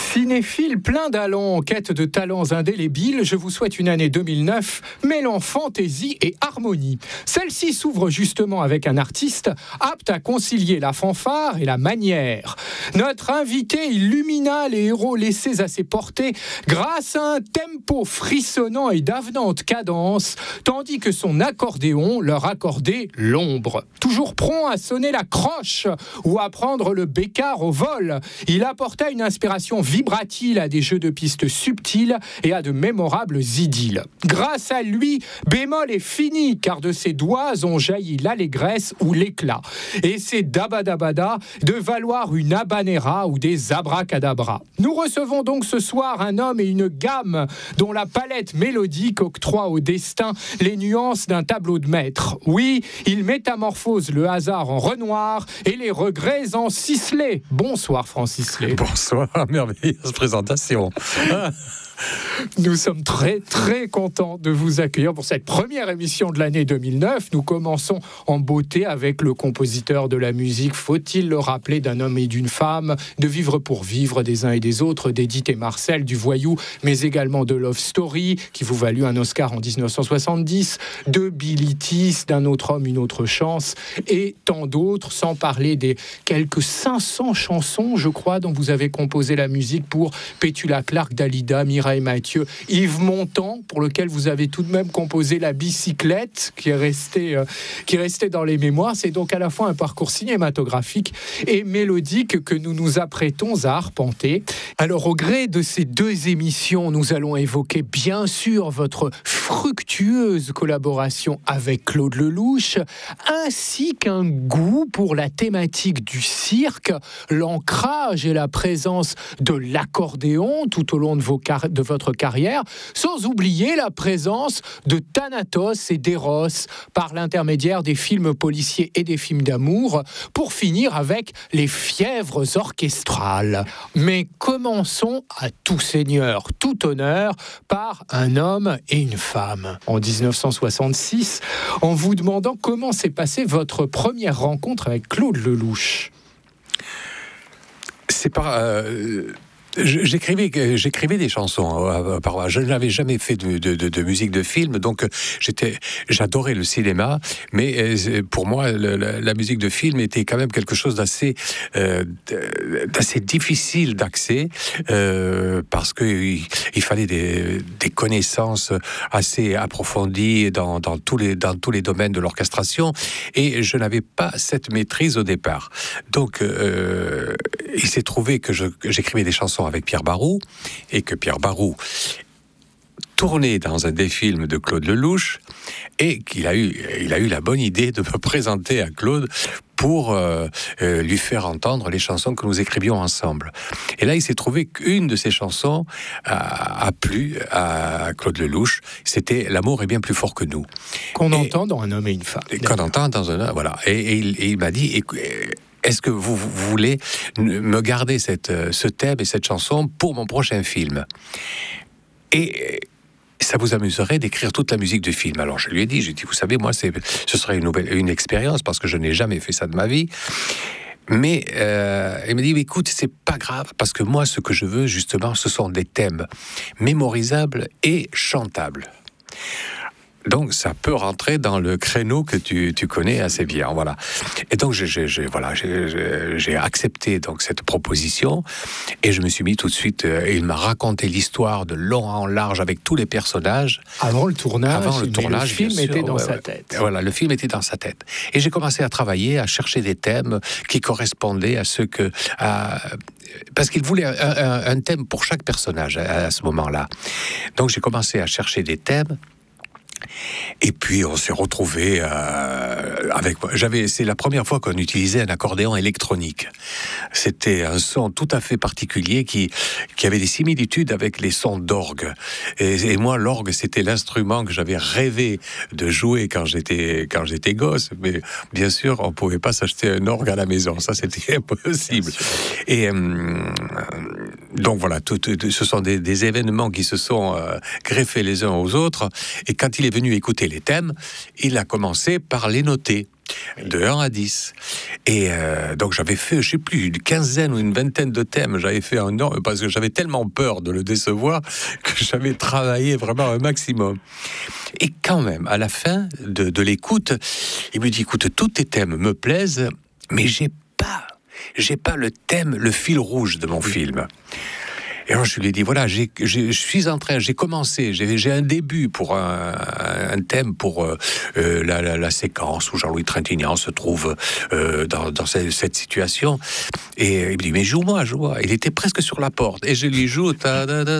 Cinéphile plein d'allants en quête de talents indélébiles, je vous souhaite une année 2009 mêlant fantaisie et harmonie. Celle-ci s'ouvre justement avec un artiste apte à concilier la fanfare et la manière. Notre invité illumina les héros laissés à ses portées grâce à un tempo frissonnant et d'avenante cadence, tandis que son accordéon leur accordait l'ombre. Toujours prompt à sonner la croche ou à prendre le bécard au vol, il apporta une inspiration vibratile à des jeux de pistes subtils et à de mémorables idylles. Grâce à lui, bémol est fini, car de ses doigts ont jailli l'allégresse ou l'éclat. Et c'est dabadabada de valoir une habanera ou des abracadabras. Nous recevons donc ce soir un homme et une gamme dont la palette mélodique octroie au destin les nuances d'un tableau de maître. Oui, il métamorphose le hasard en Renoir et les regrets en Sisley. Bonsoir Francis Lay. Bonsoir, merveilleuse présentation. Nous sommes très très contents de vous accueillir pour cette première émission de l'année 2009. Nous commençons en beauté avec le compositeur de la musique, faut-il le rappeler, d'un homme et d'une femme, de Vivre pour vivre des uns et des autres, d'Edith et Marcel, du Voyou, mais également de Love Story, qui vous valut un Oscar en 1970, de Billy Tiss, D'un autre homme, une autre chance, et tant d'autres, sans parler des quelques 500 chansons, je crois, dont vous avez composé la musique pour Petula Clark, Dalida, Mireille Mathieu, Yves Montand, pour lequel vous avez tout de même composé La bicyclette, qui est resté dans les mémoires. C'est donc à la fois un parcours cinématographique et mélodique que nous nous apprêtons à arpenter. Alors, au gré de ces deux émissions, nous allons évoquer bien sûr votre fructueuse collaboration avec Claude Lelouch, ainsi qu'un goût pour la thématique du cirque, l'ancrage et la présence de l'accordéon tout au long de votre carrière, sans oublier la présence de Thanatos et d'Eros par l'intermédiaire des films policiers et des films d'amour, pour finir avec les fièvres orchestrales. Mais commençons à tout seigneur, tout honneur, par un homme et une femme. En 1966, en vous demandant comment s'est passée votre première rencontre avec Claude Lelouch. C'est pas... J'écrivais des chansons. Je n'avais jamais fait de musique de film, donc j'adorais le cinéma, mais pour moi, la musique de film était quand même quelque chose d'assez difficile d'accès, parce qu'il fallait des connaissances assez approfondies dans tous les domaines de l'orchestration, et je n'avais pas cette maîtrise au départ. Donc, il s'est trouvé que j'écrivais des chansons avec Pierre Barou, et que Pierre Barou tournait dans un des films de Claude Lelouch, et qu'il a eu la bonne idée de me présenter à Claude pour lui faire entendre les chansons que nous écrivions ensemble. Et là, il s'est trouvé qu'une de ces chansons a plu à Claude Lelouch. C'était L'amour est bien plus fort que nous. Qu'on entend dans Un homme et une femme. Qu'on entend dans un... Voilà. Et il m'a dit... Est-ce que vous voulez me garder ce thème et cette chanson pour mon prochain film ? Et ça vous amuserait d'écrire toute la musique de film ? Alors je lui ai dit, vous savez, moi, ce serait une expérience, parce que je n'ai jamais fait ça de ma vie. Mais il m'a dit, écoute, c'est pas grave, parce que moi, ce que je veux, justement, ce sont des thèmes mémorisables et chantables. Donc, ça peut rentrer dans le créneau que tu connais assez bien, voilà. Et donc, j'ai accepté donc cette proposition, et je me suis mis tout de suite. Il m'a raconté l'histoire de long en large avec tous les personnages. Avant le tournage, le film était dans sa tête. Voilà, le film était dans sa tête. Et j'ai commencé à travailler, à chercher des thèmes qui correspondaient à ce que... parce qu'il voulait un thème pour chaque personnage à ce moment-là. Donc, j'ai commencé à chercher des thèmes. Et puis on s'est retrouvés c'est la première fois qu'on utilisait un accordéon électronique. C'était un son tout à fait particulier qui avait des similitudes avec les sons d'orgue. Et moi, l'orgue, c'était l'instrument que j'avais rêvé de jouer quand j'étais gosse. Mais bien sûr, on pouvait pas s'acheter un orgue à la maison. Ça, c'était impossible. Et Donc voilà, ce sont des événements qui se sont greffés les uns aux autres. Et quand il est venu écouter les thèmes, il a commencé par les noter. De 1 à 10. Et donc j'avais fait, je sais plus, une quinzaine ou une vingtaine de thèmes. J'avais fait un an parce que j'avais tellement peur de le décevoir que j'avais travaillé vraiment un maximum. Et quand même, à la fin de l'écoute, il me dit, écoute, tous tes thèmes me plaisent, mais j'ai pas le thème, le fil rouge de mon film. Et alors je lui ai dit, voilà, j'ai commencé, j'ai un début pour un thème pour la séquence où Jean-Louis Trintignant se trouve dans cette situation. Et il me dit, mais joue-moi. Il était presque sur la porte. Et je lui joue. Il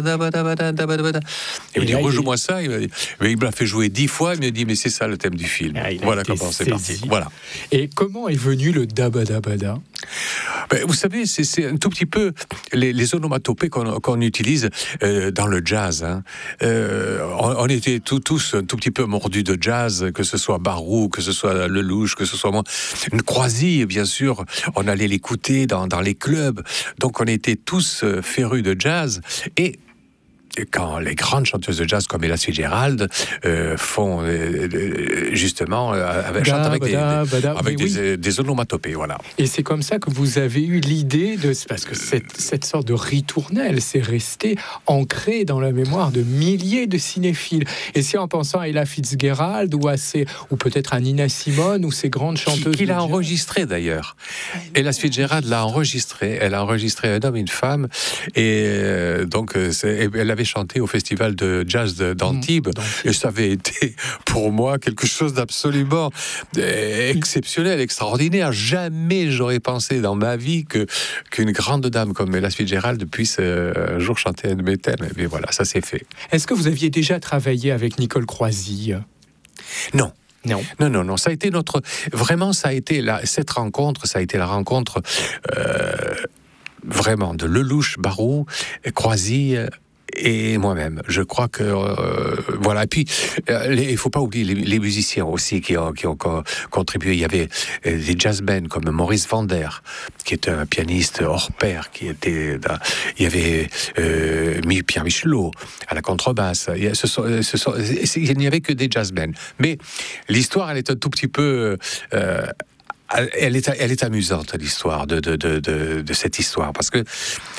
me dit, rejoue-moi ça. Mais il me l'a fait jouer 10 fois. Il me dit, mais c'est ça le thème du film. Voilà comment c'est parti. Voilà. Et comment est venu le dabadabada? Vous savez, c'est un tout petit peu les onomatopées qu'on utilise dans le jazz. Hein. On était tous un tout petit peu mordus de jazz, que ce soit Barou, que ce soit Lelouch, que ce soit moi. Une Croisille, bien sûr, on allait l'écouter dans les clubs. Donc on était tous férus de jazz. Et quand les grandes chanteuses de jazz comme Ella Fitzgerald font justement chantent avec des onomatopées, voilà. Et c'est comme ça que vous avez eu l'idée parce que cette sorte de ritournelle s'est restée ancrée dans la mémoire de milliers de cinéphiles. Et c'est en pensant à Ella Fitzgerald ou peut-être à Nina Simone ou ces grandes chanteuses qui l'a enregistré d'ailleurs. Ella Fitzgerald l'a enregistré. Elle a enregistré Un homme et une femme et donc elle avait chanté au festival de jazz d'Antibes. Et ça avait été pour moi quelque chose d'absolument exceptionnel, extraordinaire. Jamais j'aurais pensé dans ma vie qu'une grande dame comme Ella Fitzgerald puisse un jour chanter un de mes thèmes. Mais voilà, ça s'est fait. Est-ce que vous aviez déjà travaillé avec Nicole Croisille? Non. Non. Ça a été cette rencontre, ça a été la rencontre vraiment de Lelouch, Barou, Croisille et moi-même. Je crois que voilà. Et puis il faut pas oublier les musiciens aussi qui ont contribué. Il y avait des jazzmen comme Maurice Vander, qui est un pianiste hors pair, il y avait Pierre Michelot à la contrebasse. Il n'y avait que des jazzmen. Mais l'histoire, elle est un tout petit peu elle est amusante, l'histoire de cette histoire, parce que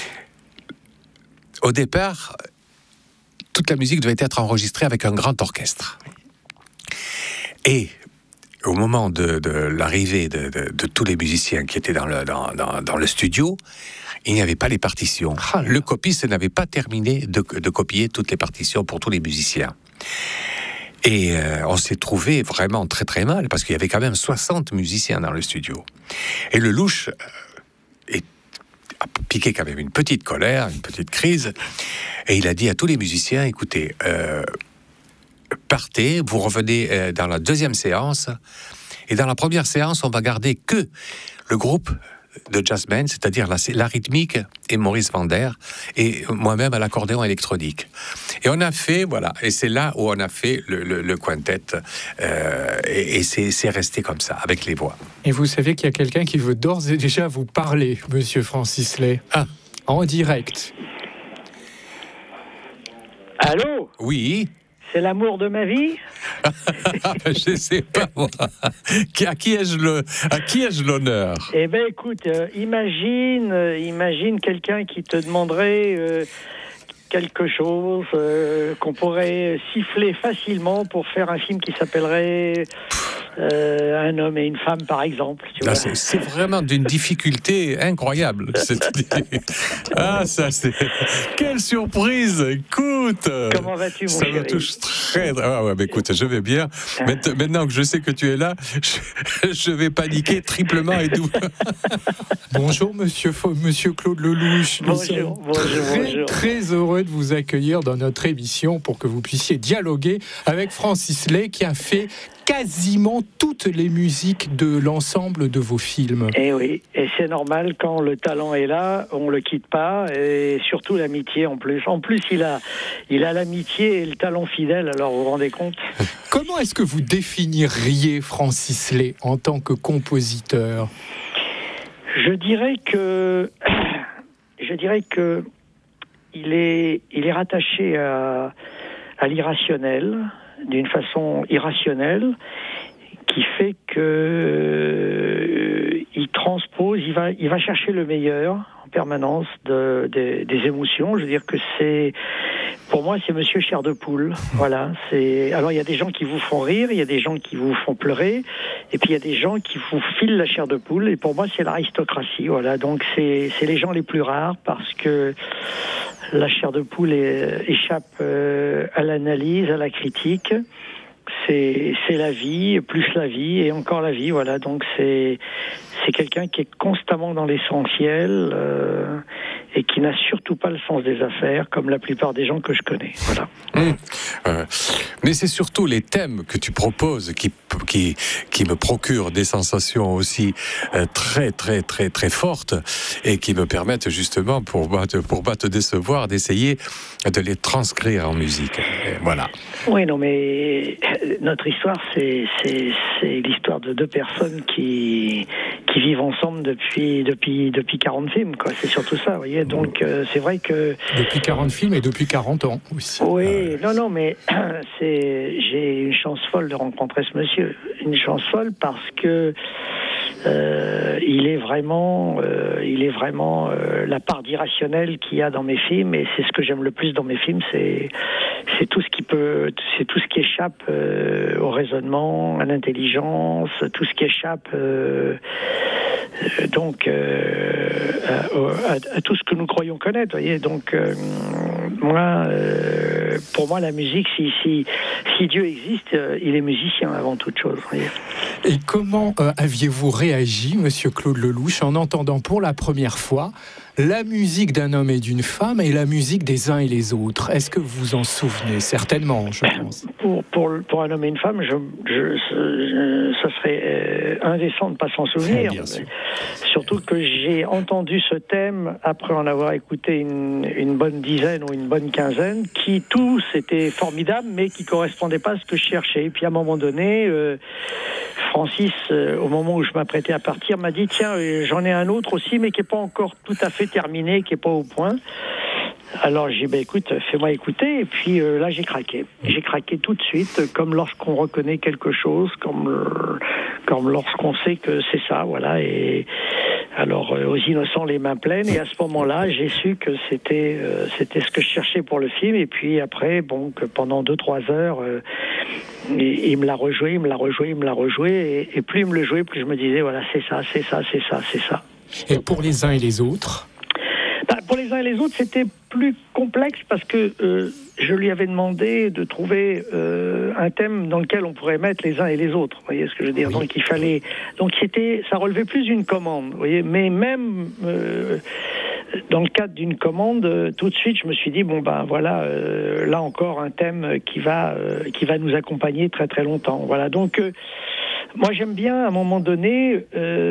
au départ, toute la musique devait être enregistrée avec un grand orchestre. Et au moment de l'arrivée de tous les musiciens qui étaient dans le studio, il n'y avait pas les partitions. Le copiste n'avait pas terminé de copier toutes les partitions pour tous les musiciens. Et on s'est trouvé vraiment très très mal, parce qu'il y avait quand même 60 musiciens dans le studio. Et Lelouch a piqué quand même une petite colère, une petite crise, et il a dit à tous les musiciens, écoutez, partez, vous revenez dans la deuxième séance, et dans la première séance, on va garder que le groupe de jazzmen, c'est-à-dire la rythmique et Maurice Vander, et moi-même à l'accordéon électronique. Et on a fait, voilà, et c'est là où on a fait le quintet, et c'est resté comme ça, avec les voix. Et vous savez qu'il y a quelqu'un qui veut d'ores et déjà vous parler, monsieur Francis Lay, en direct. Allô ? Oui. C'est l'amour de ma vie ? Je sais pas, moi. À qui ai-je l'honneur ? Eh bien, écoute, imagine quelqu'un qui te demanderait quelque chose qu'on pourrait siffler facilement pour faire un film qui s'appellerait Un homme et une femme, par exemple. Tu vois. C'est vraiment d'une difficulté incroyable. Ça, c'est... Quelle surprise! Écoute! Comment vas-tu, mon chéri? Ça me touche très... mais écoute, je vais bien. Maintenant que je sais que tu es là, je vais paniquer triplement et doublement. Bonjour, monsieur Claude Lelouch. Bonjour. Très heureux de vous accueillir dans notre émission pour que vous puissiez dialoguer avec Francis Lay, qui a fait quasiment toutes les musiques de l'ensemble de vos films. Et oui, et c'est normal, quand le talent est là, on le quitte pas, et surtout l'amitié en plus. En plus, il a l'amitié et le talent fidèle, alors vous vous rendez compte ? Comment est-ce que vous définiriez Francis Lay en tant que compositeur ? Je dirais que il est rattaché à l'irrationnel, d'une façon irrationnelle, qui fait que il transpose, il va chercher le meilleur en permanence des émotions. Je veux dire que pour moi, c'est Monsieur Chair de Poule. Voilà. Alors il y a des gens qui vous font rire, il y a des gens qui vous font pleurer, et puis il y a des gens qui vous filent la chair de poule. Et pour moi, c'est l'aristocratie. Voilà. Donc c'est les gens les plus rares parce que la chair de poule échappe à l'analyse, à la critique. C'est la vie, plus la vie et encore la vie. Voilà. Donc c'est quelqu'un qui est constamment dans l'essentiel et qui n'a surtout pas le sens des affaires, comme la plupart des gens que je connais. Voilà. Mais c'est surtout les thèmes que tu proposes qui me procurent des sensations aussi très très très très fortes et qui me permettent justement, pour pas te décevoir, d'essayer de les transcrire en musique. Et voilà. Oui, non, mais notre histoire, c'est l'histoire de deux personnes qui vivent ensemble depuis 40 films, quoi. C'est surtout ça, vous voyez. Donc, c'est vrai que... Depuis 40 films et depuis 40 ans aussi. Oui, non, mais j'ai une chance folle de rencontrer ce monsieur. Une chance folle parce que il est vraiment la part d'irrationnel qu'il y a dans mes films, et c'est ce que j'aime le plus dans mes films, c'est tout ce qui échappe au raisonnement, à l'intelligence, tout ce qui échappe à tout ce que nous croyons connaître, voyez. Donc pour moi, la musique, si Dieu existe, il est musicien avant toute chose, voyez. Et comment aviez-vous réagi, Monsieur Claude Lelouch, en entendant pour la première fois la musique d'un homme et d'une femme et la musique des uns et les autres? Est-ce que vous vous en souvenez? Certainement, je pense. Pour un homme et une femme, ça serait indécent de ne pas s'en souvenir. Surtout que j'ai entendu ce thème après en avoir écouté une bonne dizaine ou une bonne quinzaine, qui tous étaient formidables, mais qui ne correspondaient pas à ce que je cherchais. Et puis à un moment donné, Francis, au moment où je m'apprêtais à partir, m'a dit: tiens, j'en ai un autre aussi, mais qui n'est pas encore tout à fait terminé, qui n'est pas au point. Alors j'ai dit: écoute, fais-moi écouter. Et puis là, j'ai craqué. J'ai craqué tout de suite, comme lorsqu'on reconnaît quelque chose, comme lorsqu'on sait que c'est ça, voilà. Et alors, aux innocents, les mains pleines. Et à ce moment-là, j'ai su que c'était ce que je cherchais pour le film. Et puis après, que pendant 2-3 heures, il me l'a rejoué. Et plus il me le jouait, plus je me disais: voilà, c'est ça. Et pour les uns et les autres? Pour les uns et les autres, c'était plus complexe parce que je lui avais demandé de trouver un thème dans lequel on pourrait mettre les uns et les autres. Vous voyez ce que je veux dire? Oui. Donc ça relevait plus d'une commande. Vous voyez, mais même dans le cadre d'une commande, tout de suite, je me suis dit: voilà, là encore un thème qui va nous accompagner très très longtemps. Voilà. Donc moi, j'aime bien, à un moment donné,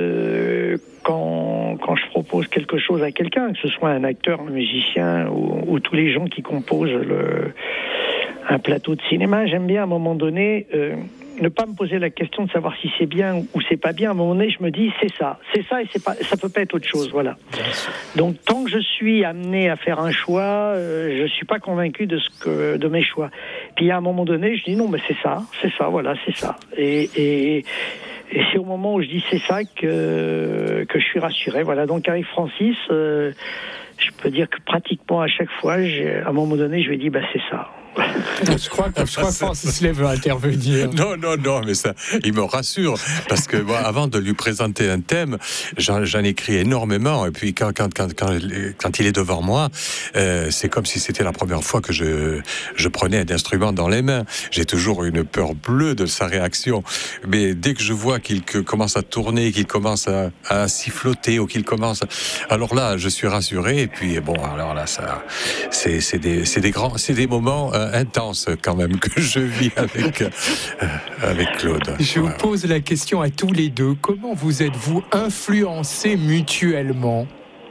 quand je propose quelque chose à quelqu'un, que ce soit un acteur, un musicien ou tous les gens qui composent un plateau de cinéma, j'aime bien, à un moment donné, ne pas me poser la question de savoir si c'est bien ou c'est pas bien. À un moment donné, je me dis: c'est ça et ça peut pas être autre chose, voilà. Donc, tant que je suis amené à faire un choix, je suis pas convaincu de mes choix. Puis à un moment donné, je dis: non, mais c'est ça, voilà, c'est ça. Et c'est au moment où je dis c'est ça que je suis rassuré. Voilà. Donc avec Francis, je peux dire que pratiquement à chaque fois, à un moment donné, je lui ai dit: c'est ça. Je crois que Francis Lay veut intervenir. Non, mais ça, il me rassure, parce que moi, avant de lui présenter un thème, j'en écris énormément, et puis quand il est devant moi, c'est comme si c'était la première fois que je prenais un instrument dans les mains. J'ai toujours une peur bleue de sa réaction, mais dès que je vois qu'il commence à tourner, qu'il commence à siffloter, ou qu'il commence, alors là, je suis rassuré. Et puis alors là, ça, c'est des moments intense quand même que je vis avec Claude. Je vous pose la question à tous les deux: comment vous êtes-vous influencés mutuellement?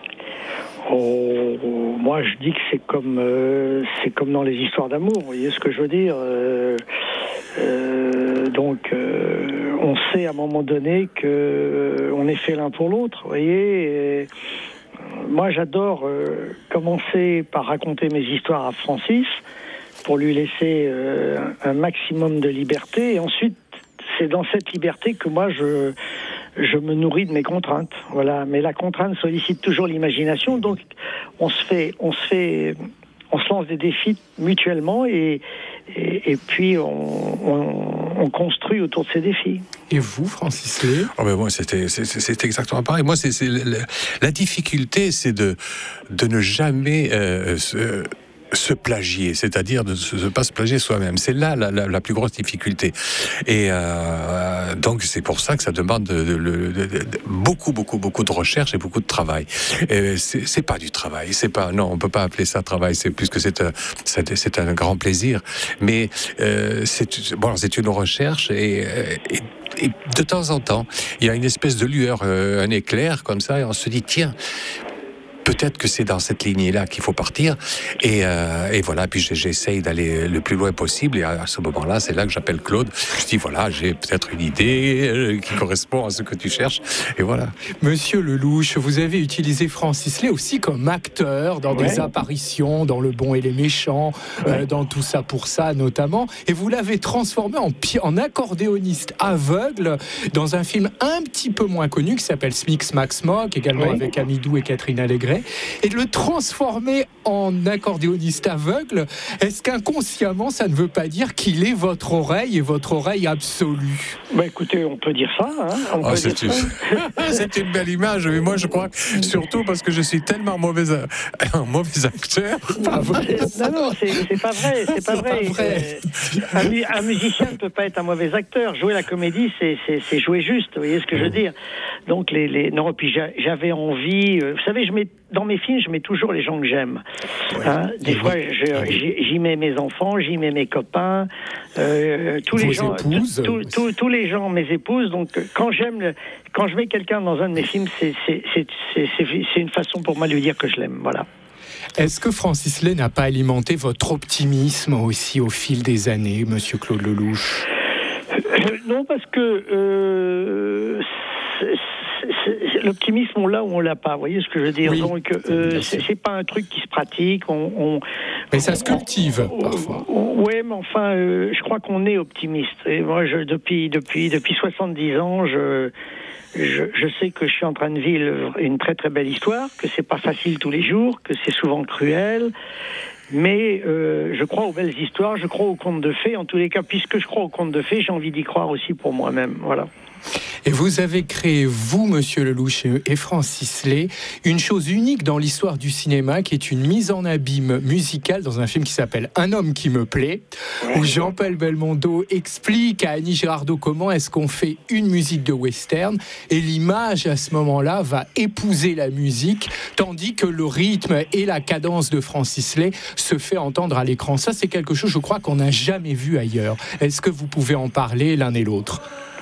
Moi, je dis que c'est comme dans les histoires d'amour, vous voyez ce que je veux dire. Donc on sait à un moment donné que on est fait l'un pour l'autre, vous voyez. moi j'adore commencer par raconter mes histoires à Francis pour lui laisser un maximum de liberté, et ensuite c'est dans cette liberté que moi je me nourris de mes contraintes. Voilà, mais la contrainte sollicite toujours l'imagination, donc on se lance des défis mutuellement et puis on construit autour de ces défis. Et vous, Francis Lay? Moi, c'était exactement pareil. Moi, la difficulté, c'est de ne jamais se plagier, c'est-à-dire de ne pas se plagier soi-même. C'est là la plus grosse difficulté. Et donc, c'est pour ça que ça demande beaucoup de recherche et beaucoup de travail. C'est pas du travail. Non, on peut pas appeler ça travail. C'est plus que c'est un grand plaisir. Mais c'est une recherche et de temps en temps, il y a une espèce de lueur, un éclair comme ça, et on se dit tiens. Peut-être que c'est dans cette lignée-là qu'il faut partir. Et voilà, puis j'essaye d'aller le plus loin possible. Et à ce moment-là, c'est là que j'appelle Claude. Je dis, voilà, j'ai peut-être une idée qui correspond à ce que tu cherches. Et voilà. Monsieur Lelouch, vous avez utilisé Francis Lay aussi comme acteur dans des apparitions, dans Le Bon et les Méchants, dans Tout ça pour ça notamment. Et vous l'avez transformé en accordéoniste aveugle dans un film un petit peu moins connu qui s'appelle Smic Smac Smock, également avec Amidou et Catherine Allégret. Et de le transformer en accordéoniste aveugle, est-ce qu'inconsciemment, ça ne veut pas dire qu'il est votre oreille et votre oreille absolue? Écoutez, on peut dire ça. C'est une belle image, mais moi je crois surtout parce que je suis tellement un mauvais acteur. Non, c'est pas vrai. C'est pas vrai. Un musicien ne peut pas être un mauvais acteur. Jouer la comédie, c'est jouer juste. Vous voyez ce que je veux dire? Donc non, puis j'avais envie. Vous savez, dans mes films, je mets toujours les gens que j'aime. Des fois, j'y mets mes enfants, j'y mets mes copains, tous les gens, tous les gens, mes épouses. Donc, quand je mets quelqu'un dans un de mes films, c'est une façon pour moi de lui dire que je l'aime. Voilà. Est-ce que Francis Lay n'a pas alimenté votre optimisme aussi au fil des années, Monsieur Claude Lelouch? Non, parce que l'optimisme, on l'a ou on l'a pas. Vous voyez ce que je veux dire? Donc, c'est pas un truc qui se pratique. Mais ça se cultive parfois. Oui, mais enfin, je crois qu'on est optimiste. Et moi, depuis 70 ans, je sais que je suis en train de vivre une très très belle histoire, que c'est pas facile tous les jours, que c'est souvent cruel. Mais je crois aux belles histoires, je crois aux contes de fées. En tous les cas, puisque je crois aux contes de fées, j'ai envie d'y croire aussi pour moi-même. Voilà. Et vous avez créé, vous, Monsieur Lelouch et Francis Lay, une chose unique dans l'histoire du cinéma, qui est une mise en abîme musicale dans un film qui s'appelle Un homme qui me plaît, où Jean-Paul Belmondo explique à Annie Girardot comment est-ce qu'on fait une musique de western, et l'image à ce moment-là va épouser la musique, tandis que le rythme et la cadence de Francis Lay se fait entendre à l'écran. Ça, c'est quelque chose, je crois, qu'on n'a jamais vu ailleurs. Est-ce que vous pouvez en parler l'un et l'autre?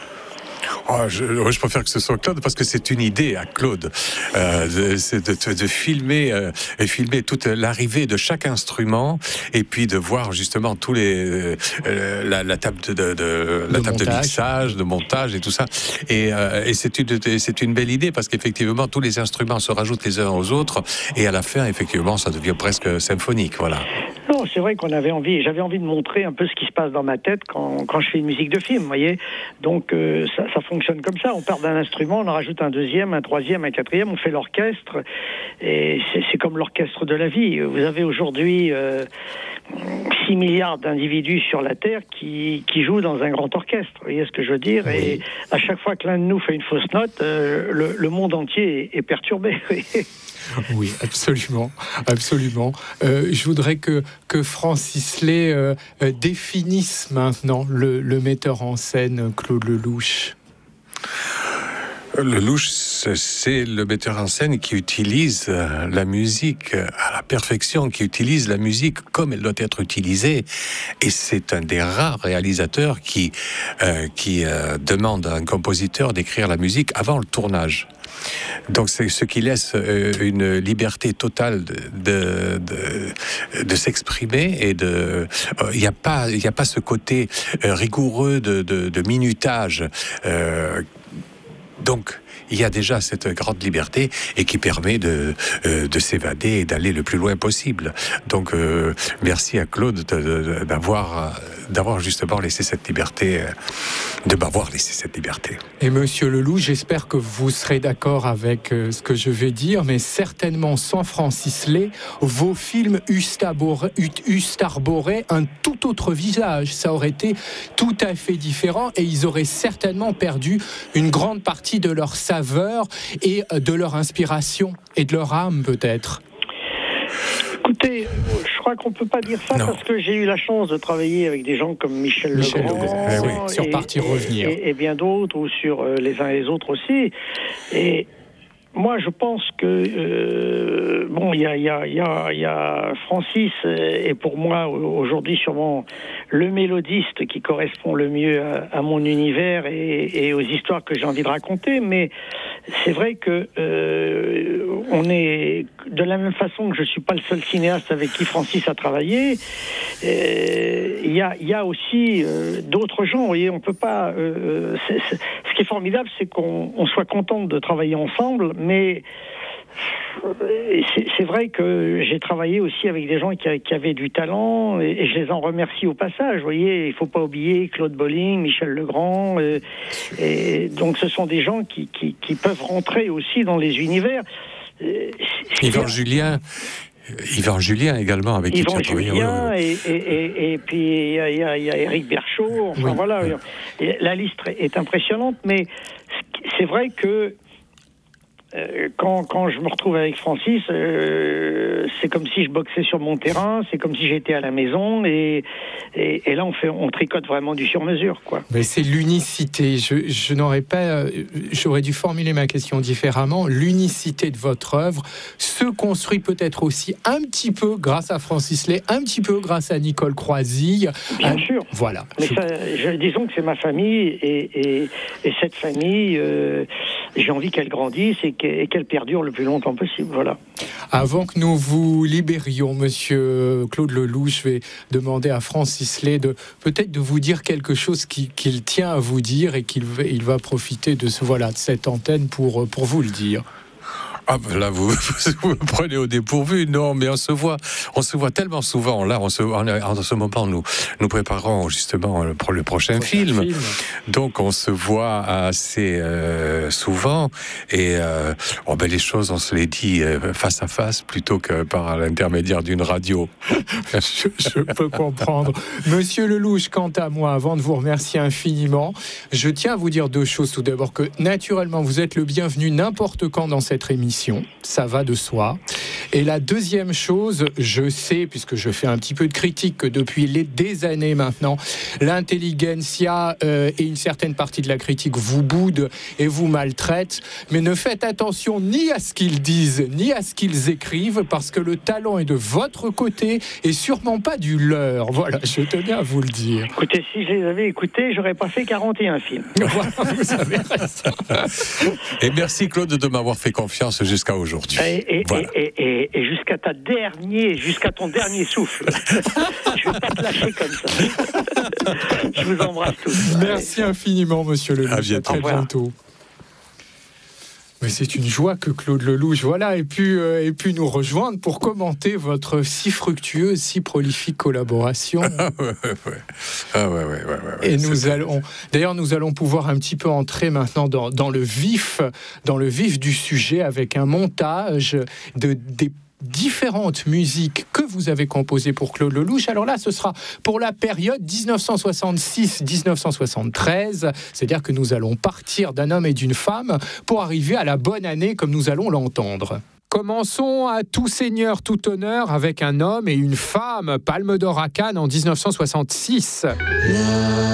Je préfère que ce soit Claude, parce que c'est une idée à Claude, de filmer toute l'arrivée de chaque instrument, et puis de voir justement tous les la table de mixage, de montage et tout ça. Et c'est une belle idée, parce qu'effectivement tous les instruments se rajoutent les uns aux autres, et à la fin effectivement ça devient presque symphonique. Voilà. Non, c'est vrai j'avais envie de montrer un peu ce qui se passe dans ma tête quand je fais une musique de film, vous voyez. Donc ça fonctionne comme ça, on part d'un instrument, on en rajoute un deuxième, un troisième, un quatrième, on fait l'orchestre, et c'est comme l'orchestre de la vie. Vous avez aujourd'hui 6 milliards d'individus sur la Terre qui jouent dans un grand orchestre, vous voyez ce que je veux dire? Oui. Et à chaque fois que l'un de nous fait une fausse note, le monde entier est perturbé. Oui, absolument, absolument. Je voudrais que Francis Lay définisse maintenant le metteur en scène Claude Lelouch. Lelouch, c'est le metteur en scène qui utilise la musique à la perfection, qui utilise la musique comme elle doit être utilisée. Et c'est un des rares réalisateurs qui demande à un compositeur d'écrire la musique avant le tournage. Donc c'est ce qui laisse une liberté totale de s'exprimer, et il n'y a pas ce côté rigoureux de minutage. Donc il y a déjà cette grande liberté et qui permet de s'évader et d'aller le plus loin possible. Donc, merci à Claude d'avoir justement laissé cette liberté, de m'avoir laissé cette liberté. Et Monsieur Lelouch, j'espère que vous serez d'accord avec ce que je vais dire, mais certainement sans Francis Lay, vos films eussent arboré un tout autre visage. Ça aurait été tout à fait différent et ils auraient certainement perdu une grande partie de leur saveur et de leur inspiration et de leur âme peut-être. Écoutez, je crois qu'on ne peut pas dire ça parce que j'ai eu la chance de travailler avec des gens comme Michel Legrand sur Partir Revenir et bien d'autres, ou sur les uns et les autres aussi. Et moi, je pense que il y a Francis est pour moi aujourd'hui sûrement le mélodiste qui correspond le mieux à mon univers et aux histoires que j'ai envie de raconter. Mais c'est vrai que on est de la même façon que je suis pas le seul cinéaste avec qui Francis a travaillé. Il y a aussi d'autres gens. Vous voyez, on peut pas. Ce qui est formidable, c'est qu'on soit content de travailler ensemble, mais c'est vrai que j'ai travaillé aussi avec des gens qui avaient du talent et je les en remercie au passage. Vous voyez, il faut pas oublier Claude Bolling, Michel Legrand, et donc ce sont des gens qui peuvent rentrer aussi dans les univers. Yvan Julien également, avec qui tu as travaillé. Et puis il y a Éric Berchot. Enfin voilà, la liste est impressionnante, mais c'est vrai que quand je me retrouve avec Francis, c'est comme si je boxais sur mon terrain, c'est comme si j'étais à la maison, et là on tricote vraiment du sur-mesure, quoi. Mais c'est l'unicité. J'aurais dû formuler ma question différemment. L'unicité de votre œuvre se construit peut-être aussi un petit peu grâce à Francis Lay, un petit peu grâce à Nicole Croisille. Bien sûr. Voilà. Mais disons que c'est ma famille, et cette famille, j'ai envie qu'elle grandisse et qu'elle perdure le plus longtemps possible. Voilà. Avant que nous vous libérions, Monsieur Claude Lelouch, je vais demander à Francis Lay de vous dire quelque chose qu'il tient à vous dire et qu'il va profiter de cette antenne pour vous le dire. Ah ben là, vous me prenez au dépourvu. Non, mais on se voit tellement souvent. Là, en ce moment, nous préparons justement pour le prochain film. Donc, on se voit assez souvent. Et les choses, on se les dit face à face plutôt que par l'intermédiaire d'une radio. Je peux comprendre. Monsieur Lelouch, quant à moi, avant de vous remercier infiniment, je tiens à vous dire deux choses. Tout d'abord que, naturellement, vous êtes le bienvenu n'importe quand dans cette émission. Ça va de soi. Et la deuxième chose, je sais, puisque je fais un petit peu de critique, que depuis des années maintenant, l'intelligentsia et une certaine partie de la critique vous boudent et vous maltraitent. Mais ne faites attention ni à ce qu'ils disent, ni à ce qu'ils écrivent, parce que le talent est de votre côté et sûrement pas du leur. Voilà, je tenais à vous le dire. Écoutez, si je les avais écoutés, j'aurais pas fait 41 films. Voilà, vous avez raison. Et merci Claude de m'avoir fait confiance jusqu'à aujourd'hui. Et jusqu'à ton dernier souffle. Je vais pas te lâcher comme ça. Je vous embrasse tous. Merci infiniment, Monsieur Lelouch. À très bientôt. Mais c'est une joie que Claude Lelouch ait pu nous rejoindre pour commenter votre si fructueuse, si prolifique collaboration. Et nous allons pouvoir un petit peu entrer maintenant dans le vif du sujet avec un montage des différentes musiques que vous avez composées pour Claude Lelouch. Alors là, ce sera pour la période 1966-1973, c'est-à-dire que nous allons partir d'un homme et d'une femme pour arriver à la bonne année comme nous allons l'entendre. Commençons à tout seigneur, tout honneur avec un homme et une femme, Palme d'Or à Cannes en 1966.